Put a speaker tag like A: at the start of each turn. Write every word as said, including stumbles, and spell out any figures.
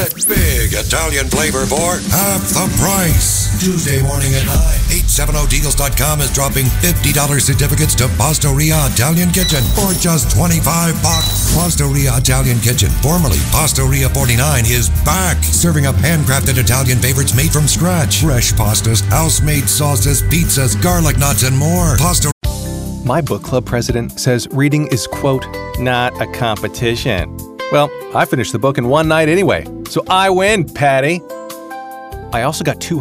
A: Big Italian flavor for half the price. Tuesday morning at nine. eight seventy deals dot com is dropping fifty dollars certificates to Pastoria Italian Kitchen for just twenty-five bucks. Pastoria Italian Kitchen, formerly Pastoria forty-nine, is back, serving up handcrafted Italian favorites made from scratch. Fresh pastas, house-made sauces, pizzas, garlic knots, and more. Pastoria.
B: My book club president says reading is, quote, not a competition. Well, I finished the book in one night anyway, so I win, Patty. I also got two